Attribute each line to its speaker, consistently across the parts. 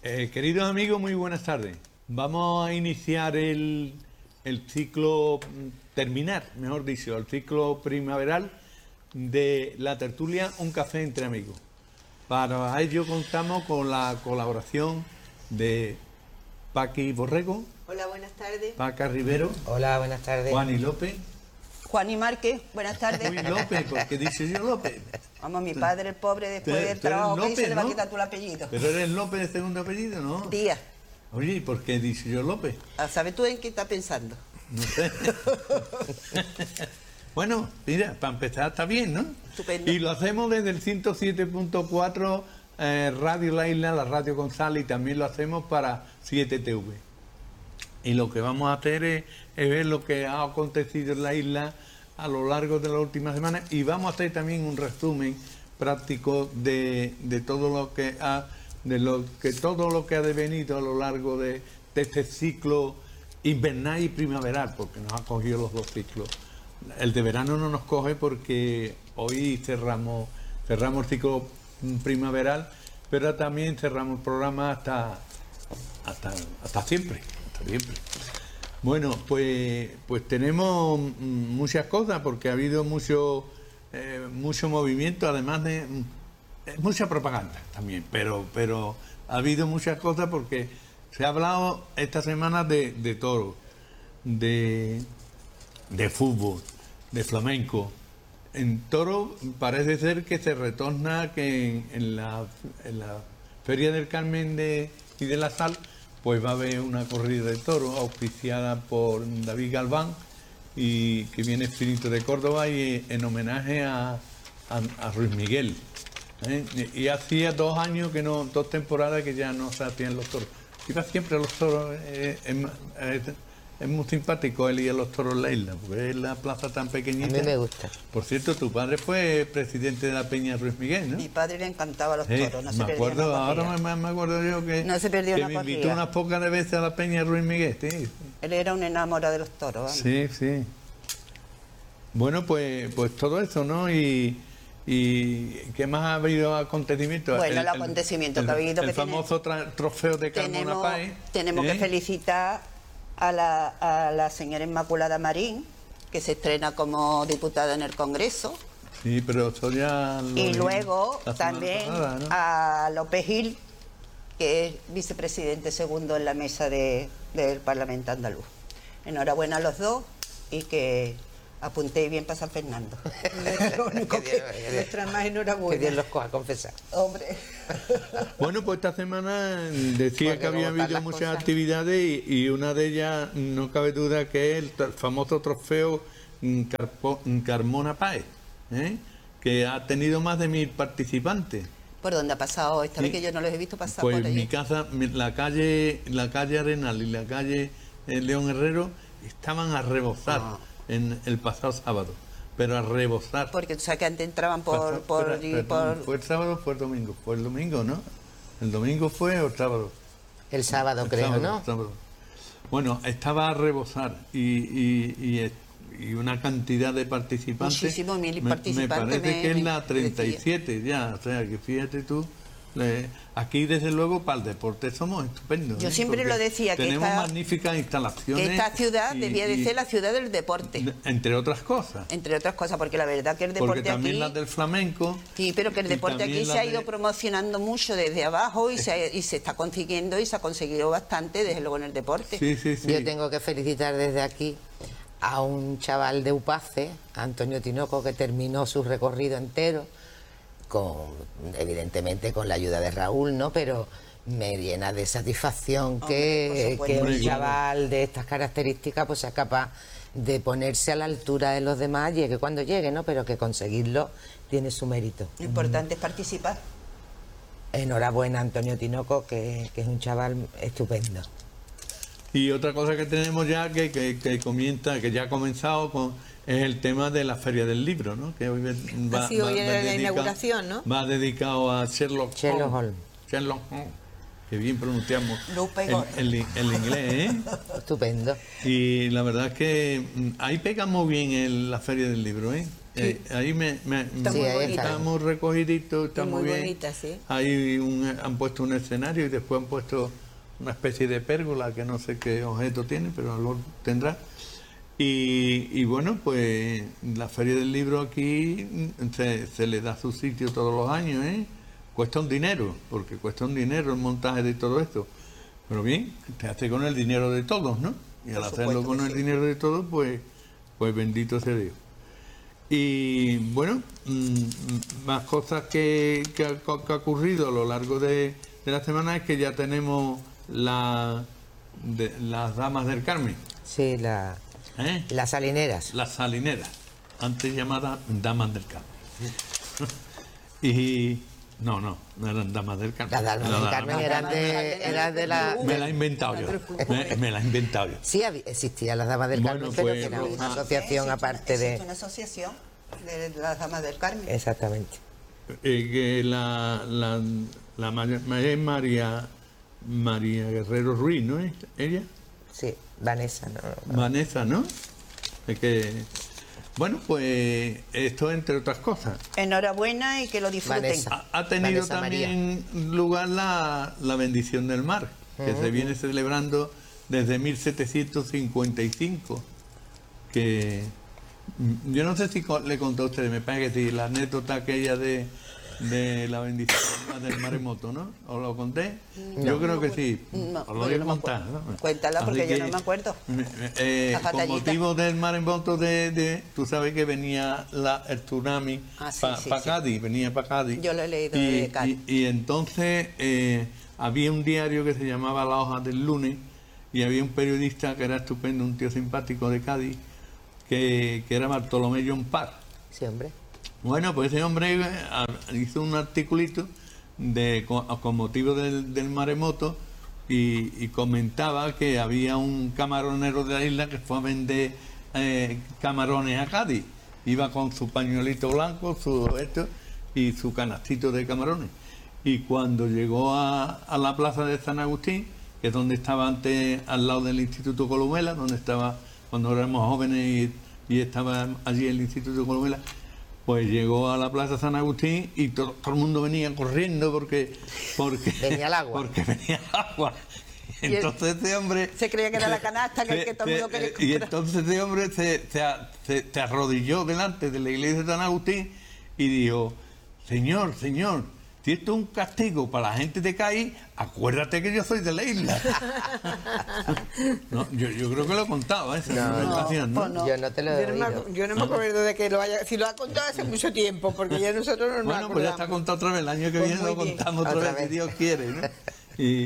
Speaker 1: Queridos amigos, muy buenas tardes. Vamos a iniciar el ciclo, terminar, mejor dicho, el ciclo primaveral de la tertulia Un Café Entre Amigos. Para ello contamos con la colaboración de Paqui Borrego.
Speaker 2: Hola, buenas tardes.
Speaker 1: Paca Rivero.
Speaker 3: Hola, buenas tardes.
Speaker 1: Juani López.
Speaker 2: Juani Márquez, buenas tardes.
Speaker 1: Uy, López, ¿por qué dices yo López?
Speaker 2: Vamos, mi padre, el pobre, después del
Speaker 1: Tú eres
Speaker 2: trabajo que
Speaker 1: López,
Speaker 2: hizo, le va a
Speaker 1: ¿no?
Speaker 2: quitar tu apellido.
Speaker 1: Pero eres López de segundo apellido, ¿no?
Speaker 2: Díaz.
Speaker 1: Oye, ¿y por qué dices yo López?
Speaker 2: ¿Sabes tú en qué estás pensando?
Speaker 1: No sé. Bueno, mira, para empezar está bien, ¿no?
Speaker 2: Estupendo.
Speaker 1: Y lo hacemos desde el 107.4 Radio La Isla, la Radio González, y también lo hacemos para 7TV. Y lo que vamos a hacer es ver lo que ha acontecido en la isla a lo largo de las últimas semanas, y vamos a hacer también un resumen práctico de todo lo que ha todo lo que ha devenido a lo largo de este ciclo invernal y primaveral, porque nos ha cogido los dos ciclos. El de verano no nos coge porque hoy cerramos el ciclo primaveral, pero también cerramos el programa hasta siempre. Bueno, pues tenemos muchas cosas, porque ha habido mucho movimiento, además de mucha propaganda también, pero ha habido muchas cosas, porque se ha hablado esta semana de toros, de fútbol, de flamenco. En toro parece ser que se retorna, que en la Feria del Carmen y de la Sal, pues va a haber una corrida de toros auspiciada por David Galván, y que viene Espíritu de Córdoba, y en homenaje a Ruiz Miguel. Y hacía 2 años que no, 2 temporadas que ya no se hacían los toros. Iba siempre a los toros, es muy simpático él ir a los toros en la isla, porque es la plaza tan pequeñita.
Speaker 3: A mí me gusta.
Speaker 1: Por cierto, tu padre fue presidente de la Peña Ruiz Miguel, ¿no?
Speaker 2: Mi padre le encantaba los toros, no se
Speaker 1: me
Speaker 2: perdía
Speaker 1: acuerdo,
Speaker 2: una
Speaker 1: ahora
Speaker 2: corrida.
Speaker 1: me acuerdo yo que,
Speaker 2: No se perdió
Speaker 1: que
Speaker 2: una
Speaker 1: me invitó
Speaker 2: corrida.
Speaker 1: unas pocas de veces a la Peña Ruiz Miguel, sí.
Speaker 2: Él era un enamorado de los toros, vamos.
Speaker 1: Sí, sí. Bueno, pues todo eso, ¿no? Y ¿qué más ha habido acontecimientos?
Speaker 2: Bueno, el acontecimiento que ha habido,
Speaker 1: el
Speaker 2: que
Speaker 1: famoso trofeo de Carmona Páez.
Speaker 2: Tenemos que felicitar a la señora Inmaculada Marín, que se estrena como diputada en el Congreso.
Speaker 1: Sí, pero eso ya lo
Speaker 2: Y
Speaker 1: dijimos
Speaker 2: luego
Speaker 1: la semana
Speaker 2: también
Speaker 1: pasada, ¿no?
Speaker 2: a López Gil, que es vicepresidente segundo en la mesa del Parlamento andaluz. Enhorabuena a los dos, y que apuntéis bien para San Fernando. Lo único que nuestra más
Speaker 3: Que
Speaker 2: enhorabuena.
Speaker 3: Dios los coja, confesar.
Speaker 2: Hombre.
Speaker 1: Bueno, pues esta semana decía
Speaker 3: Porque
Speaker 1: que había
Speaker 3: como están
Speaker 1: habido
Speaker 3: las
Speaker 1: muchas
Speaker 3: cosas.
Speaker 1: actividades, y una de ellas no cabe duda que es el famoso trofeo Carmona Páez, que ha tenido más de 1000 participantes.
Speaker 2: ¿Por dónde ha pasado esta
Speaker 1: Sí.
Speaker 2: vez, que yo no los he visto pasar
Speaker 1: Pues
Speaker 2: por allí?
Speaker 1: mi casa, la calle Arenal y la calle León Herrero estaban a rebosar en el pasado sábado, pero a rebosar.
Speaker 2: Porque tú sabes que antes entraban
Speaker 1: Pasó-
Speaker 2: por
Speaker 1: ¿Fue el sábado o fue el domingo? Fue el domingo, ¿no? ¿El domingo fue o el sábado?
Speaker 3: El sábado,
Speaker 1: El
Speaker 3: creo,
Speaker 1: sábado,
Speaker 3: ¿no?
Speaker 1: el sábado. Bueno, estaba a rebosar, y una cantidad de participantes.
Speaker 2: Muchísimos, 1000
Speaker 1: Me
Speaker 2: participantes,
Speaker 1: parece que es la
Speaker 2: me
Speaker 1: 37 ya, o sea, que fíjate tú. Aquí, desde luego, para el deporte somos estupendos.
Speaker 2: Yo siempre
Speaker 1: Porque
Speaker 2: lo decía, que
Speaker 1: tenemos
Speaker 2: esta-
Speaker 1: magníficas instalaciones.
Speaker 2: que esta ciudad
Speaker 1: y-
Speaker 2: debía de
Speaker 1: y-
Speaker 2: ser la ciudad del deporte,
Speaker 1: entre otras cosas.
Speaker 2: entre otras cosas, porque la verdad que el
Speaker 1: Porque
Speaker 2: deporte
Speaker 1: también
Speaker 2: aquí...
Speaker 1: las del flamenco.
Speaker 2: Sí, pero que el
Speaker 1: y
Speaker 2: deporte
Speaker 1: también
Speaker 2: aquí se
Speaker 1: las
Speaker 2: ha ido
Speaker 1: de-
Speaker 2: promocionando mucho desde abajo, y se está consiguiendo, y se ha conseguido bastante, desde luego, en el deporte.
Speaker 1: Sí, sí, sí.
Speaker 3: Yo tengo que felicitar desde aquí a un chaval de Upace, Antonio Tinoco, que terminó su recorrido entero, evidentemente con la ayuda de Raúl, ¿no? Pero me llena de satisfacción
Speaker 2: Hombre, por
Speaker 3: que
Speaker 2: supuesto.
Speaker 3: un
Speaker 1: Hombre,
Speaker 3: chaval de estas características pues sea capaz de ponerse a la altura de los demás, llegue cuando llegue, ¿no? Pero que conseguirlo tiene su mérito.
Speaker 2: Lo importante es participar.
Speaker 3: Enhorabuena, Antonio Tinoco, que es un chaval estupendo.
Speaker 1: Y otra cosa que tenemos ya que comienza, que ya ha comenzado es el tema de la Feria del Libro, ¿no? Que hoy
Speaker 4: Ha sido hoy la
Speaker 1: dedicado-
Speaker 4: inauguración, ¿no?
Speaker 1: Va dedicado a Sherlock
Speaker 3: Holmes.
Speaker 1: Sherlock Holmes. Que bien pronunciamos
Speaker 2: Lupe Gor.
Speaker 1: el inglés, ¿eh?
Speaker 3: Estupendo.
Speaker 1: Y la verdad es que ahí pega muy bien la Feria del Libro, ¿eh? ahí
Speaker 2: Está
Speaker 3: Sí,
Speaker 2: muy
Speaker 3: ahí
Speaker 2: bonita.
Speaker 1: está muy recogidito, está
Speaker 2: muy
Speaker 1: muy bien.
Speaker 2: bonita, sí.
Speaker 1: Ahí han puesto un escenario y después han puesto una especie de pérgola que no sé qué objeto tiene, pero algo tendrá. Y bueno, pues la Feria del Libro aquí se le da su sitio todos los años, ¿eh? Cuesta un dinero, porque cuesta un dinero el montaje de todo esto. Pero bien, te hace con el dinero de todos, ¿no? Y al
Speaker 2: Por
Speaker 1: hacerlo
Speaker 2: supuesto
Speaker 1: con
Speaker 2: que
Speaker 1: el
Speaker 2: sí.
Speaker 1: dinero de todos, pues bendito sea Dios. Y bueno, más cosas que ha ocurrido a lo largo de la semana es que ya tenemos las Damas del Carmen,
Speaker 3: Sí,
Speaker 1: ¿eh?
Speaker 3: las salineras.
Speaker 1: Las salineras, antes llamadas Damas del Carmen. Y no eran Damas del Carmen.
Speaker 3: Las damas del Carmen eran de la...
Speaker 1: Me la he inventado yo. Me la he inventado yo.
Speaker 3: Sí, existían las damas del
Speaker 1: Bueno,
Speaker 3: Carmen, pero
Speaker 1: pues,
Speaker 3: que era
Speaker 1: Rosa-
Speaker 3: una asociación aparte
Speaker 2: Existe
Speaker 3: de...
Speaker 2: una asociación de las Damas del Carmen.
Speaker 3: Exactamente.
Speaker 1: Que María Guerrero Ruiz, ¿no es ella?
Speaker 3: Sí, Vanessa, ¿no?
Speaker 1: Vanessa, ¿no? Es que, bueno, pues esto entre otras cosas.
Speaker 2: Enhorabuena y que lo disfruten.
Speaker 3: Vanessa.
Speaker 1: Ha tenido
Speaker 3: Vanessa
Speaker 1: también lugar la bendición del mar, que se viene celebrando desde 1755. Que yo no sé si le contó a ustedes, me parece que sí, la anécdota aquella de la bendición del maremoto, ¿no? ¿Os lo conté? Yo creo que sí.
Speaker 2: No,
Speaker 1: Os lo
Speaker 2: yo
Speaker 1: voy a
Speaker 2: no me
Speaker 1: contar,
Speaker 2: acuerdo.
Speaker 1: ¿no?
Speaker 2: Cuéntala, porque
Speaker 1: Así
Speaker 2: yo no me acuerdo. La
Speaker 1: Con
Speaker 2: batallita.
Speaker 1: motivo del maremoto tú sabes que venía el tsunami
Speaker 2: Ah, sí,
Speaker 1: para
Speaker 2: sí, sí.
Speaker 1: Cádiz, venía para Cádiz.
Speaker 2: Yo lo he leído de Cádiz.
Speaker 1: Y entonces había un diario que se llamaba La Hoja del Lunes y había un periodista que era estupendo, un tío simpático de Cádiz, que era Bartolomé John Parr.
Speaker 3: Sí, hombre.
Speaker 1: Bueno, pues ese hombre hizo un articulito con motivo del maremoto y comentaba que había un camaronero de la isla que fue a vender camarones a Cádiz. Iba con su pañuelito blanco, y su canastito de camarones. Y cuando llegó a la plaza de San Agustín, que es donde estaba antes, al lado del Instituto Columela, donde estaba cuando éramos jóvenes y estaba allí el Instituto Columela, pues llegó a la Plaza San Agustín y todo el mundo venía corriendo porque
Speaker 3: Venía el agua.
Speaker 1: Porque venía el agua.
Speaker 2: Y
Speaker 1: Entonces ese hombre...
Speaker 2: Se creía que era la canasta que todo el mundo quería
Speaker 1: Y
Speaker 2: comprar.
Speaker 1: entonces ese hombre se arrodilló delante de la iglesia de San Agustín y dijo: Señor, si esto es un castigo para la gente de Cádiz, acuérdate que yo soy de la isla. No, yo creo que lo he contado, esa presentación, ¿no?
Speaker 2: pues no.
Speaker 3: Yo no te lo he
Speaker 4: Yo no, me,
Speaker 3: oído.
Speaker 4: yo no me acuerdo de que lo haya... Si lo ha contado hace mucho tiempo, porque ya nosotros no nos
Speaker 1: Bueno, pues ya está
Speaker 4: acordamos.
Speaker 1: contado otra vez. El año que
Speaker 4: Pues
Speaker 1: viene lo
Speaker 4: muy bien.
Speaker 1: contamos otra
Speaker 3: Otra
Speaker 1: vez, si
Speaker 3: vez.
Speaker 1: Dios quiere, ¿no? Y...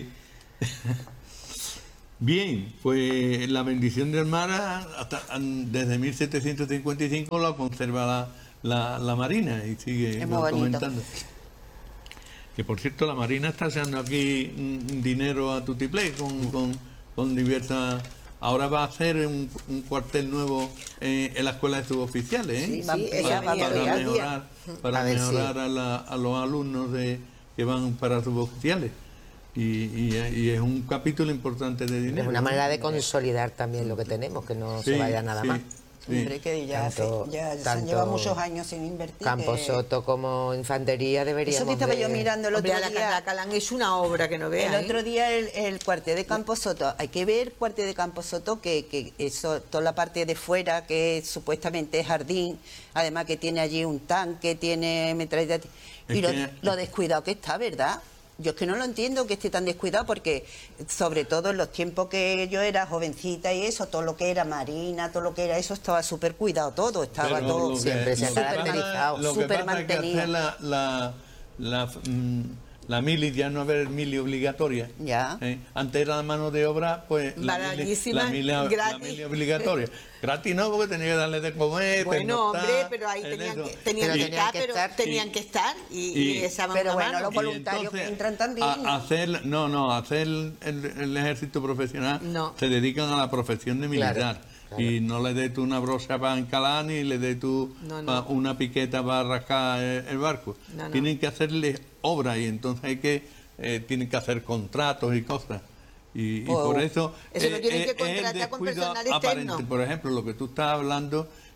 Speaker 1: Bien, pues la bendición del mar desde 1755 la conserva la Marina y sigue
Speaker 2: Es muy bonito.
Speaker 1: comentando. Que por cierto, la Marina está echando aquí dinero a tutiplé con diversas... Ahora va a hacer un cuartel nuevo en la escuela de suboficiales, ¿eh?
Speaker 2: Sí, va a
Speaker 4: Sí,
Speaker 2: ampliar, va a
Speaker 4: ella venía
Speaker 2: ampliar.
Speaker 4: al día.
Speaker 1: para
Speaker 3: A ver, sí.
Speaker 1: mejorar a los alumnos que van para suboficiales. Y es un capítulo importante de dinero.
Speaker 3: Es una
Speaker 1: ¿no?
Speaker 3: manera de consolidar también lo que tenemos, que no
Speaker 1: Sí,
Speaker 3: se vaya nada
Speaker 1: sí,
Speaker 3: más.
Speaker 1: sí.
Speaker 2: Hombre, que ya,
Speaker 3: Tanto-
Speaker 2: ya se han
Speaker 3: tanto
Speaker 2: llevado muchos años sin invertir.
Speaker 3: Campo
Speaker 2: que-
Speaker 3: Soto como infantería deberíamos
Speaker 2: Eso que estaba
Speaker 3: de-
Speaker 2: yo mirando el
Speaker 4: Hombre,
Speaker 2: otro
Speaker 4: a
Speaker 2: día.
Speaker 4: la Calán es una obra que no veas.
Speaker 2: El otro día el cuartel de Campo Soto, hay que ver cuartel de Campo Soto que eso, toda la parte de fuera que supuestamente es jardín, además que tiene allí un tanque, tiene metralleta y
Speaker 1: Es
Speaker 2: lo descuidado que está, ¿verdad? Yo es que no lo entiendo que esté tan descuidado porque sobre todo en los tiempos que yo era jovencita y eso, todo lo que era marina, todo lo que era eso estaba súper cuidado todo, estaba
Speaker 1: Pero
Speaker 2: todo
Speaker 1: lo que-
Speaker 3: siempre se
Speaker 1: lo
Speaker 3: han
Speaker 1: que
Speaker 3: caracterizado.
Speaker 1: lo que
Speaker 2: Súper
Speaker 1: pasa es que
Speaker 2: mantenido.
Speaker 1: hacer la mili ya no haber mili obligatoria.
Speaker 2: Ya.
Speaker 1: Antes era la mano de obra, pues
Speaker 4: Baratísima,
Speaker 1: la
Speaker 4: gratis.
Speaker 1: mili obligatoria. Gratis no, porque tenía que darle de comer.
Speaker 4: Bueno,
Speaker 1: pernoctar,
Speaker 4: hombre, pero ahí
Speaker 1: en
Speaker 4: tenían
Speaker 1: eso.
Speaker 4: que, tenían
Speaker 3: Pero
Speaker 4: que
Speaker 3: tenían
Speaker 4: estar,
Speaker 3: que
Speaker 4: pero
Speaker 3: estar.
Speaker 4: tenían que estar y echaban
Speaker 2: Pero
Speaker 4: una
Speaker 2: bueno,
Speaker 4: mano.
Speaker 2: los voluntarios que entran también, ¿no?
Speaker 1: hacer el ejército profesional
Speaker 4: No.
Speaker 1: se dedican a la profesión de militar.
Speaker 3: Claro, claro.
Speaker 1: Y no le des tú una brocha para encalar ni le des tú
Speaker 4: No.
Speaker 1: una piqueta para rascar el barco.
Speaker 4: No.
Speaker 1: Tienen que hacerle obra y entonces tienen que hacer contratos y cosas. Y
Speaker 2: Oh,
Speaker 1: por eso
Speaker 4: eso lo tienen que
Speaker 1: es el
Speaker 4: contratar con
Speaker 1: descuido
Speaker 4: personal
Speaker 1: aparente.
Speaker 4: externo.
Speaker 1: Por ejemplo, lo que tú estás hablando,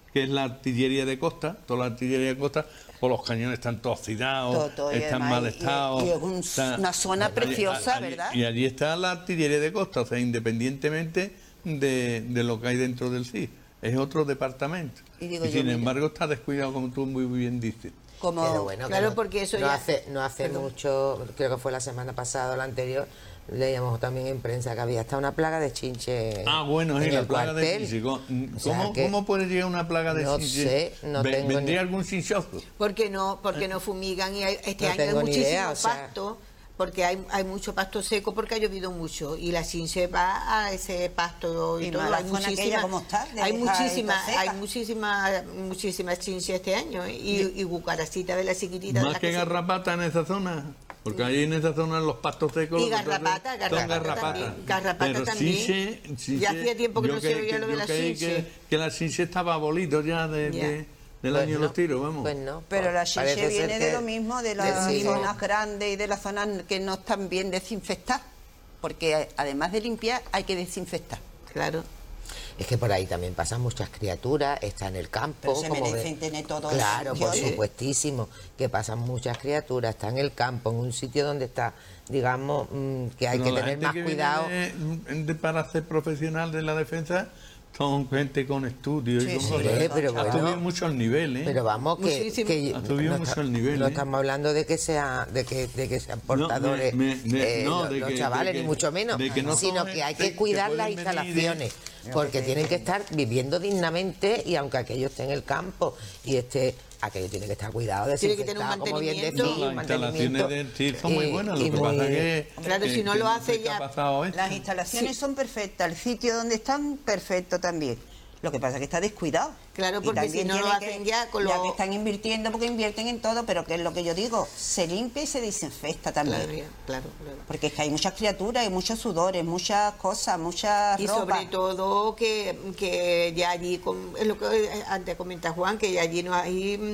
Speaker 1: que es la artillería de costa, toda la artillería de costa, pues los cañones están todos oxidados,
Speaker 2: Todo, y
Speaker 1: están
Speaker 2: además,
Speaker 1: mal estado.
Speaker 2: y es una zona preciosa,
Speaker 1: allí,
Speaker 2: ¿verdad?
Speaker 1: Y allí está la artillería de costa, o sea, independientemente de lo que hay dentro del CIS, es otro departamento.
Speaker 2: Y digo
Speaker 1: Y
Speaker 2: yo,
Speaker 1: sin
Speaker 2: mira.
Speaker 1: embargo está descuidado, como tú muy bien dices.
Speaker 2: Como,
Speaker 3: Pero bueno, que
Speaker 4: Claro, porque eso
Speaker 3: no
Speaker 4: ya-
Speaker 3: hace mucho, creo que fue la semana pasada o la anterior, leíamos también en prensa que había hasta una plaga de chinche.
Speaker 1: Ah, bueno,
Speaker 3: en
Speaker 1: sí, la
Speaker 3: el
Speaker 1: plaga de
Speaker 3: cuartel.
Speaker 1: chinche.
Speaker 3: O sea que
Speaker 1: ¿Cómo puede llegar una plaga de
Speaker 3: no
Speaker 1: chinche?
Speaker 3: sé, no tengo ni-
Speaker 1: ¿Vendría algún chinchazo?
Speaker 4: Porque no fumigan y este
Speaker 3: No
Speaker 4: año hay
Speaker 3: tengo ni
Speaker 4: muchísimo
Speaker 3: idea, o sea.
Speaker 4: pasto, porque hay mucho pasto seco porque ha llovido mucho y la chinche va a ese pasto y,
Speaker 2: Y
Speaker 4: todo.
Speaker 2: más la
Speaker 4: Hay
Speaker 2: zona aquella como está, de
Speaker 4: hay
Speaker 2: dejar
Speaker 4: muchísimas,
Speaker 2: esto seca.
Speaker 4: muchísimas chinches este año, ¿eh? y cucaracitas de la chiquitita. de
Speaker 1: Más
Speaker 4: las
Speaker 1: que
Speaker 4: se-
Speaker 1: garrapata en esa zona, porque ahí en esa zona los pastos secos...
Speaker 4: Y
Speaker 1: lo que
Speaker 4: garrapata,
Speaker 1: son
Speaker 4: garrapata también, garrapata
Speaker 1: Pero
Speaker 4: también. Ya hacía tiempo que
Speaker 1: yo
Speaker 4: no se oía lo de
Speaker 1: yo
Speaker 4: la
Speaker 1: creí
Speaker 4: chinche.
Speaker 1: que la chinche estaba abolido ya
Speaker 4: Ya.
Speaker 1: del
Speaker 3: Pues
Speaker 1: año de
Speaker 3: no,
Speaker 1: los tiros, vamos.
Speaker 3: pues no,
Speaker 2: pero
Speaker 3: pues
Speaker 2: la
Speaker 3: parece
Speaker 2: chinche
Speaker 3: ser
Speaker 2: viene
Speaker 3: que
Speaker 2: de lo mismo, de las
Speaker 3: sí,
Speaker 2: zonas grandes y de las zonas que no están bien desinfectadas. Porque además de limpiar, hay que desinfectar.
Speaker 4: Claro.
Speaker 3: Es que por ahí también pasan muchas criaturas, está en el campo.
Speaker 2: Pero se
Speaker 3: como
Speaker 2: merecen tener todo
Speaker 3: Claro,
Speaker 2: eso.
Speaker 3: por
Speaker 2: Yo-
Speaker 3: supuestísimo, que pasan muchas criaturas, está en el campo, en un sitio donde está, digamos, que hay
Speaker 1: Pero
Speaker 3: que
Speaker 1: la
Speaker 3: tener
Speaker 1: gente
Speaker 3: más
Speaker 1: que
Speaker 3: cuidado.
Speaker 1: viene para ser profesional de la defensa son gente con estudios
Speaker 2: Sí,
Speaker 1: y con
Speaker 2: sí,
Speaker 1: cosas.
Speaker 3: pero
Speaker 1: Ha
Speaker 3: bueno.
Speaker 1: subido mucho el nivel, ¿eh?
Speaker 3: Pero vamos,
Speaker 4: Muchísimo.
Speaker 1: Ha subido mucho el nivel,
Speaker 3: no
Speaker 1: ¿eh?
Speaker 3: estamos hablando de que sean portadores los chavales, ni mucho menos,
Speaker 1: de que no
Speaker 3: sino
Speaker 1: son
Speaker 3: que hay
Speaker 1: gente
Speaker 3: que cuidar
Speaker 1: que
Speaker 3: las
Speaker 1: pueden venir
Speaker 3: instalaciones, porque tienen que estar viviendo dignamente y aunque aquello esté en el campo y aquello tiene que estar cuidado,
Speaker 4: Tiene que tener un
Speaker 3: desinfectado, como bien
Speaker 4: mantenimiento.
Speaker 3: decís,
Speaker 1: las instalaciones del TIR son muy buenas, lo
Speaker 3: y
Speaker 1: que pasa
Speaker 3: muy-
Speaker 1: que...
Speaker 4: Claro, si no lo hace
Speaker 1: sé qué
Speaker 4: ya-
Speaker 1: ha pasado esto.
Speaker 2: Las instalaciones son perfectas, el sitio donde están, perfecto también. Lo que pasa es que está descuidado.
Speaker 4: Claro,
Speaker 2: Y
Speaker 4: porque
Speaker 2: también
Speaker 4: si no lo
Speaker 2: tienen
Speaker 4: hacen ya con
Speaker 2: Ya
Speaker 4: lo-
Speaker 2: que están invirtiendo, porque invierten en todo, pero que es lo que yo digo, se limpia y se desinfecta también.
Speaker 4: Claro.
Speaker 2: Porque es que hay muchas criaturas, hay muchos sudores, muchas cosas, muchas
Speaker 4: Y
Speaker 2: ropas.
Speaker 4: sobre todo que ya allí, es lo que antes comenta Juan, que ya allí no hay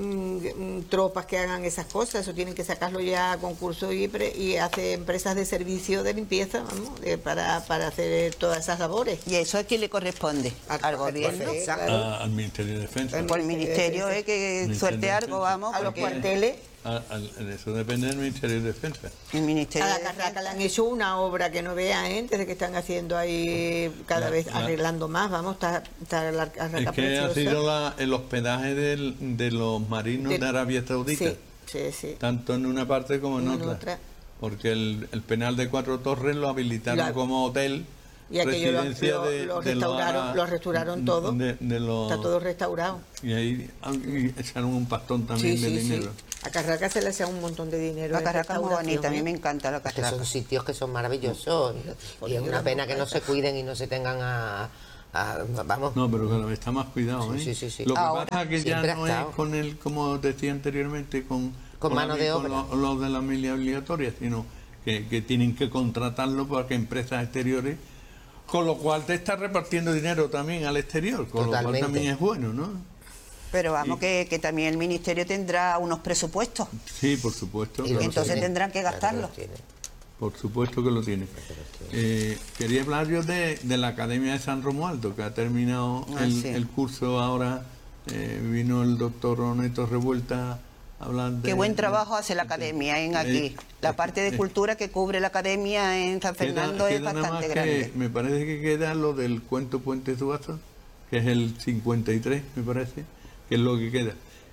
Speaker 4: tropas que hagan esas cosas, eso tienen que sacarlo ya a concurso y hacer empresas de servicio de limpieza, vamos, para hacer todas esas labores.
Speaker 2: Y eso es quien le corresponde al gobierno.
Speaker 3: Defensa.
Speaker 1: Al Ministerio de Defensa.
Speaker 2: Por el ministerio, que
Speaker 1: Ministerio
Speaker 2: suerte
Speaker 1: de
Speaker 2: algo,
Speaker 1: Defensa.
Speaker 2: vamos.
Speaker 4: A los
Speaker 2: porque
Speaker 4: cuarteles,
Speaker 1: Eso depende del Ministerio de Defensa.
Speaker 2: El ministerio
Speaker 4: a la
Speaker 2: de
Speaker 4: Carraca le han hecho una obra que no vean, desde que están haciendo ahí cada vez arreglando más, vamos, está la Carraca
Speaker 1: Es que ha
Speaker 4: preciosa.
Speaker 1: sido el hospedaje de los marinos de Arabia Saudita,
Speaker 4: Sí.
Speaker 1: tanto en una parte como en
Speaker 4: En
Speaker 1: otra.
Speaker 4: otra.
Speaker 1: Porque el penal de Cuatro Torres lo habilitaron
Speaker 4: Claro.
Speaker 1: como hotel,
Speaker 4: Y aquello
Speaker 1: residencia
Speaker 4: lo
Speaker 1: de
Speaker 4: restauraron, lo restauraron todo.
Speaker 1: de los-
Speaker 4: Está todo restaurado.
Speaker 1: Y ahí echaron un pastón también de dinero.
Speaker 4: A Carraca se le hace un montón de dinero.
Speaker 2: La
Speaker 4: en
Speaker 2: Carraca es muy
Speaker 4: restauración,
Speaker 2: bonita, a mí
Speaker 4: ¿eh?
Speaker 2: me encanta la
Speaker 3: Que
Speaker 2: Carraca.
Speaker 3: son sitios que son maravillosos y es una pena que no se cuiden y no se tengan vamos.
Speaker 1: No, pero cada vez está más cuidado, ¿eh?
Speaker 3: Sí.
Speaker 1: Lo que
Speaker 2: Ahora,
Speaker 1: pasa es que ya
Speaker 3: siempre ha
Speaker 1: no es
Speaker 3: estado.
Speaker 1: con el, como decía anteriormente, con
Speaker 3: mano de
Speaker 1: con
Speaker 3: obra.
Speaker 1: los de la familia obligatoria, sino que tienen que contratarlo para que empresas exteriores, con lo cual te está repartiendo dinero también al exterior, con lo
Speaker 3: Totalmente.
Speaker 1: cual también es bueno, ¿no?
Speaker 2: Pero vamos, que también el ministerio tendrá unos presupuestos.
Speaker 1: Sí, por supuesto.
Speaker 3: Y los
Speaker 2: Entonces
Speaker 3: tienen,
Speaker 2: tendrán que
Speaker 3: claro
Speaker 2: gastarlo.
Speaker 3: los tienen.
Speaker 1: Por supuesto que lo tiene. Quería hablar yo de la Academia de San Romualdo, que ha terminado
Speaker 2: sí.
Speaker 1: el curso ahora. Vino el doctor Oneto Revuelta a hablar de...
Speaker 2: Qué buen trabajo hace la academia aquí. La parte de cultura que cubre la academia en San Fernando es
Speaker 1: queda nada
Speaker 2: bastante
Speaker 1: más
Speaker 2: grande.
Speaker 1: me parece que queda lo del cuento Puente Suazo, que es el 53, me parece, que es lo que queda.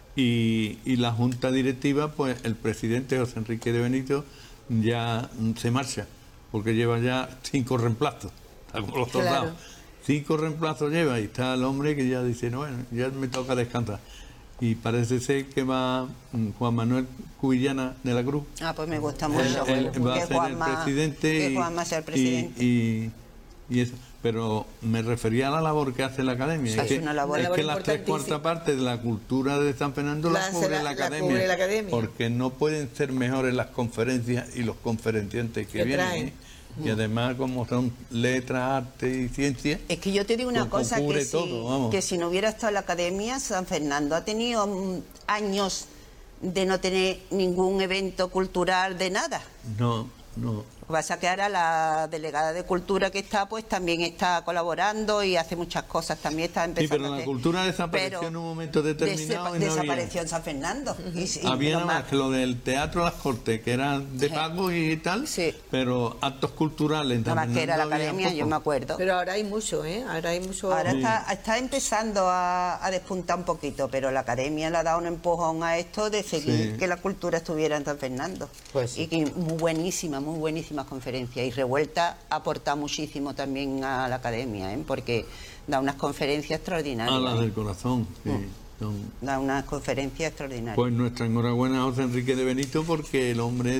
Speaker 1: Y la junta directiva, pues el presidente José Enrique de Benito ya se marcha, porque lleva ya 5 reemplazos, está como los
Speaker 4: Claro.
Speaker 1: soldados. 5 reemplazos lleva y está el hombre que ya dice, no, bueno, ya me toca descansar. Y parece ser que va Juan Manuel Cubillana de la Cruz.
Speaker 2: Ah, pues me gusta mucho.
Speaker 1: Él va a
Speaker 2: que
Speaker 1: ser el presidente
Speaker 2: que Juanma sea el presidente.
Speaker 1: y eso. Pero me refería a la labor que hace la academia.
Speaker 2: Sí, hace una labor
Speaker 1: es que las tres
Speaker 4: importantísima.
Speaker 1: cuartas partes de la cultura de San Fernando la cubre la academia.
Speaker 4: cubre la academia.
Speaker 1: Porque no pueden ser mejores las conferencias y los conferenciantes que
Speaker 4: Que
Speaker 1: vienen.
Speaker 4: traen.
Speaker 1: Y además, como son letras, arte y ciencia.
Speaker 2: Es que yo te digo una
Speaker 1: Pues
Speaker 2: cosa,
Speaker 1: cubre todo, vamos.
Speaker 2: que si no hubiera estado la academia, San Fernando ha tenido años de no tener ningún evento cultural de nada.
Speaker 1: No, no.
Speaker 2: Lo que pasa es que ahora la delegada de Cultura que está, pues también está colaborando y hace muchas cosas, también está
Speaker 1: Sí,
Speaker 2: empezando
Speaker 1: pero
Speaker 2: a
Speaker 1: la
Speaker 2: hacer.
Speaker 1: cultura desapareció
Speaker 2: Pero
Speaker 1: en un momento determinado y no
Speaker 2: desapareció en San Fernando.
Speaker 1: había
Speaker 2: lo
Speaker 1: nada más que lo del Teatro Las Cortes, que era de pago y tal,
Speaker 2: Sí.
Speaker 1: pero actos culturales. en
Speaker 2: Nada
Speaker 1: San
Speaker 2: más que era la
Speaker 1: Fernando había
Speaker 2: academia, yo
Speaker 1: poco.
Speaker 2: me acuerdo.
Speaker 4: Pero ahora hay mucho, ¿eh? Ahora hay mucho.
Speaker 2: Ahora
Speaker 1: Sí.
Speaker 2: está empezando a despuntar un poquito, pero la academia le ha dado un empujón a esto de seguir
Speaker 1: Sí.
Speaker 2: que la cultura estuviera en San Fernando.
Speaker 3: Pues sí.
Speaker 2: Y que muy buenísimas conferencias. Y Revuelta aporta muchísimo también a la academia, ¿eh? Porque da unas conferencias extraordinarias.
Speaker 1: Ah, las
Speaker 2: ¿eh?
Speaker 1: del corazón, sí. Son-
Speaker 2: Da unas conferencias extraordinarias.
Speaker 1: Pues nuestra enhorabuena a José Enrique de Benito, porque el hombre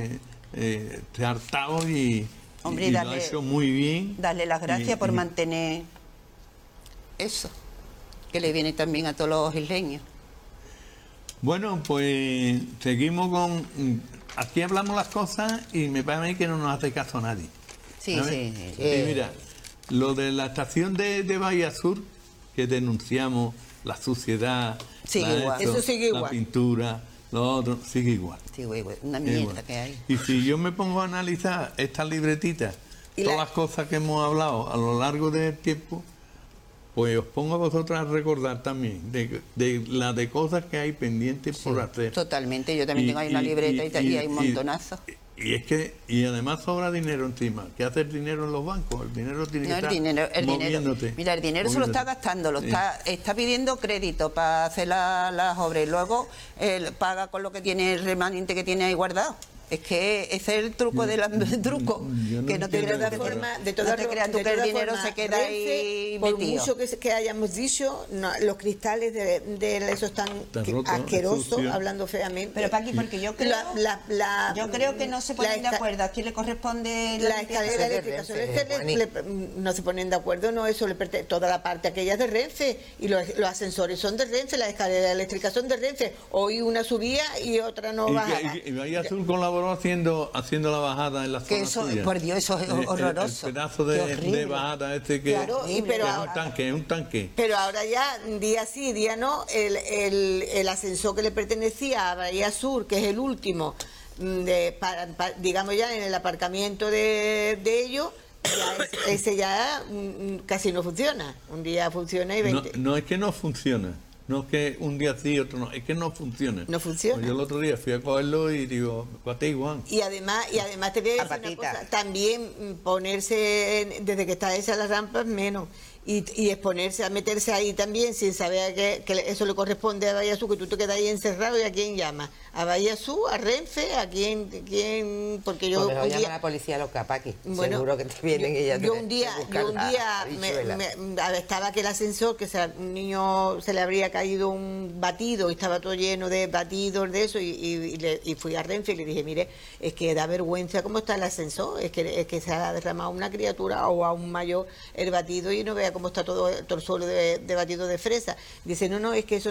Speaker 1: se ha hartado y,
Speaker 2: Hombre,
Speaker 1: y lo ha
Speaker 2: darle-
Speaker 1: hecho muy bien.
Speaker 2: Darle las gracias por
Speaker 1: y-
Speaker 2: mantener eso, que le viene también a todos los isleños.
Speaker 1: Bueno, pues seguimos con... Aquí hablamos las cosas y me parece a mí que no nos hace caso a nadie.
Speaker 2: Sí,
Speaker 1: ¿sabes?
Speaker 2: sí.
Speaker 1: Y mira, lo de la estación de Bahía Sur, que denunciamos la suciedad,
Speaker 2: Sigue igual.
Speaker 4: Eso sigue
Speaker 1: la
Speaker 4: igual.
Speaker 1: pintura, lo otro, sigue igual.
Speaker 2: Sí, güey, una
Speaker 1: Sigue
Speaker 2: mierda
Speaker 1: igual.
Speaker 2: que hay.
Speaker 1: Y si yo me pongo a analizar estas libretitas,
Speaker 4: Y
Speaker 1: todas
Speaker 4: la-
Speaker 1: las cosas que hemos hablado a lo largo del tiempo, pues os pongo a vosotras a recordar también de las de cosas que hay pendientes por hacer.
Speaker 2: Totalmente, yo también tengo ahí una libreta y hay un montonazo.
Speaker 1: Y es que, y además sobra dinero encima. ¿Qué hace el dinero en los bancos? El dinero tiene
Speaker 2: No,
Speaker 1: que
Speaker 2: el
Speaker 1: estar
Speaker 2: dinero.
Speaker 1: moviéndote.
Speaker 2: Mira, el dinero se lo está
Speaker 1: moviéndote.
Speaker 2: gastando,
Speaker 1: Sí.
Speaker 2: está pidiendo crédito para hacer las obras y luego paga con lo que tiene el remanente que tiene ahí guardado. Es que ese es el truco del truco,
Speaker 1: yo no
Speaker 2: que no te
Speaker 1: entiendo
Speaker 2: creas
Speaker 1: eso,
Speaker 2: que
Speaker 1: pero-
Speaker 4: de todas
Speaker 2: no te creas tú
Speaker 4: de
Speaker 2: que el
Speaker 4: todas
Speaker 2: dinero
Speaker 4: formas,
Speaker 2: se queda ahí
Speaker 4: Renfe, por
Speaker 2: metido.
Speaker 4: mucho que hayamos dicho, los cristales de esos tan
Speaker 1: Está roto,
Speaker 4: asquerosos,
Speaker 1: sucio.
Speaker 4: hablando feamente.
Speaker 2: Pero Paqui, porque yo creo, yo creo que no se ponen de
Speaker 4: la
Speaker 2: acuerdo. ¿A quién le corresponde
Speaker 4: La
Speaker 2: limpieza?
Speaker 4: escalera
Speaker 3: de
Speaker 4: eléctrica,
Speaker 3: Renfe,
Speaker 4: solo es que
Speaker 3: Juani.
Speaker 4: no se ponen de acuerdo, no, eso toda la parte aquella es de Renfe y los ascensores son de Renfe, las escaleras eléctricas son de Renfe. Hoy una subía y otra no bajaba.
Speaker 1: Y Bahía Azul colaboró haciendo la bajada en la
Speaker 2: Que
Speaker 1: zona
Speaker 2: eso,
Speaker 1: suya.
Speaker 2: por Dios, eso es horroroso.
Speaker 1: El pedazo
Speaker 2: Qué
Speaker 1: de
Speaker 2: horrible.
Speaker 1: bajada este que,
Speaker 4: Claro, y
Speaker 1: que
Speaker 4: pero
Speaker 1: es
Speaker 4: ahora-
Speaker 1: un tanque.
Speaker 4: Pero ahora ya, día sí, día no, el ascensor que le pertenecía a Bahía Sur, que es el último, digamos ya en el aparcamiento de ellos, ya ese ya casi no funciona. Un día funciona y 20.
Speaker 1: No es que no funciona. No es que un día sí, otro no. Es que no funciona.
Speaker 4: No funciona.
Speaker 1: Pues yo el otro día fui a cogerlo y digo, pate igual.
Speaker 4: Y además te voy a decir una
Speaker 2: Zapatita.
Speaker 4: cosa, también ponerse, desde que está hecha las rampas, menos. Y exponerse a meterse ahí también sin saber que eso le corresponde a Bahía Sur, que tú te quedas ahí encerrado y a quién llama. A Bahía Sur, a Renfe, a quién porque yo
Speaker 3: Pues mejor
Speaker 4: un
Speaker 3: llama
Speaker 4: día-
Speaker 3: a la policía local, Paqui.
Speaker 4: Bueno,
Speaker 3: Seguro que te vienen y ya te
Speaker 4: yo un día estaba aquel ascensor que un niño se le habría caído un batido y estaba todo lleno de batidos de eso y fui a Renfe y le dije, mire, es que da vergüenza cómo está el ascensor, es que se ha derramado una criatura o a un mayor el batido y no vea cómo está todo el suelo de batido de fresa. Dice, no, es que eso